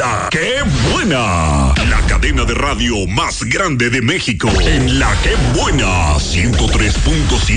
La Que Buena, la cadena de radio más grande de México. En La Que Buena, 103.7.